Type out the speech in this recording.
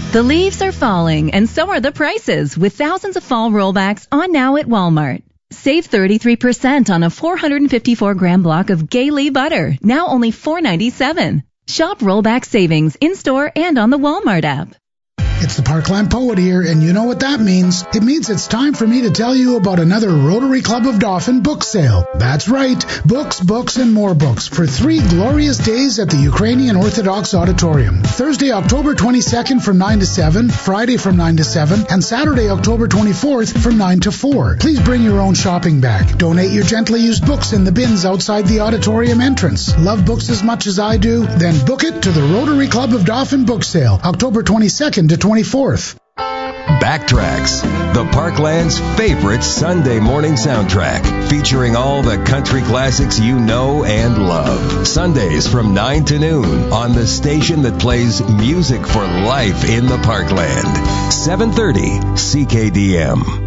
The leaves are falling, and so are the prices, with thousands of fall rollbacks on now at Walmart. Save 33% on a 454-gram block of Gaylee butter, now only $4.97. Shop rollback savings in-store and on the Walmart app. It's the Parkland Poet here, and you know what that means. It means it's time for me to tell you about another Rotary Club of Dauphin book sale. That's right, books, books, and more books for 3 glorious days at the Ukrainian Orthodox Auditorium. Thursday, October 22nd from 9 to 7, Friday from 9 to 7, and Saturday, October 24th from 9 to 4. Please bring your own shopping bag. Donate your gently used books in the bins outside the auditorium entrance. Love books as much as I do? Then book it to the Rotary Club of Dauphin book sale, October 22nd to 24th. Backtracks, the Parkland's favorite Sunday morning soundtrack, featuring all the country classics you know and love. Sundays from 9 to noon on the station that plays music for life in the Parkland. 730 CKDM.